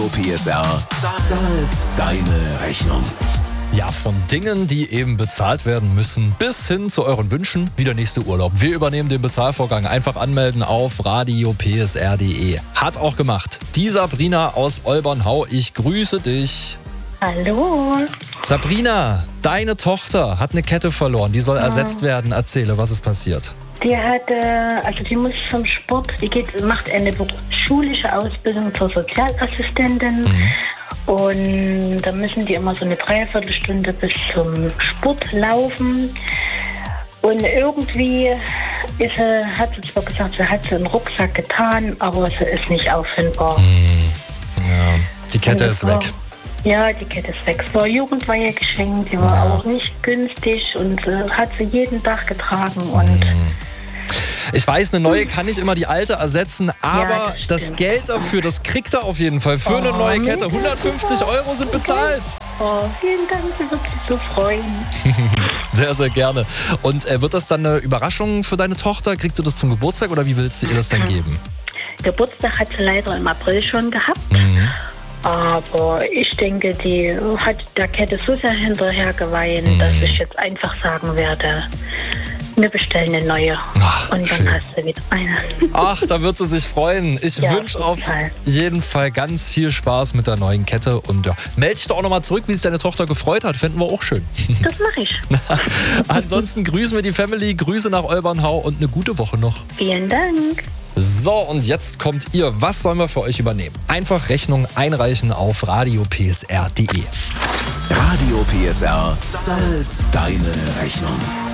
Radio PSR zahlt deine Rechnung. Ja, von Dingen, die eben bezahlt werden müssen, bis hin zu euren Wünschen, wie der nächste Urlaub. Wir übernehmen den Bezahlvorgang. Einfach anmelden auf radiopsr.de. Hat auch gemacht. Die Sabrina aus Olbernhau, ich grüße dich. Hallo. Sabrina, deine Tochter hat eine Kette verloren. Die soll ersetzt werden. Erzähle, was ist passiert? Die muss zum Sport, macht eine schulische Ausbildung zur Sozialassistentin. Und da müssen die immer so eine Dreiviertelstunde bis zum Sport laufen. Und irgendwie hat sie zwar gesagt, sie hat sie in den Rucksack getan, aber sie ist nicht auffindbar. Ja, die Kette ist weg. Ja, die Kette ist weg. Es war Jugendweihe geschenkt, die war auch nicht günstig und hat sie jeden Tag getragen. Und ich weiß, eine neue kann nicht immer die alte ersetzen, aber das Geld dafür, das kriegt er auf jeden Fall für eine neue Kette. 150 € sind bezahlt. Oh, vielen Dank, ich würde mich so freuen. Sehr, sehr gerne. Und wird das dann eine Überraschung für deine Tochter? Kriegt sie das zum Geburtstag oder wie willst du ihr das dann geben? Geburtstag hat sie leider im April schon gehabt. Aber ich denke, die hat der Kette so sehr hinterher geweint, dass ich jetzt einfach sagen werde, wir bestellen eine neue. Und dann hast du wieder eine. Ach, da wird sie sich freuen. Ich wünsche auf jeden Fall ganz viel Spaß mit der neuen Kette. Und melde dich doch auch nochmal zurück, wie sich deine Tochter gefreut hat. Fänden wir auch schön. Das mache ich. Ansonsten grüßen wir die Family, Grüße nach Olbernhau und eine gute Woche noch. Vielen Dank. So, und jetzt kommt ihr. Was sollen wir für euch übernehmen? Einfach Rechnung einreichen auf radiopsr.de. Radio PSR zahlt deine Rechnung.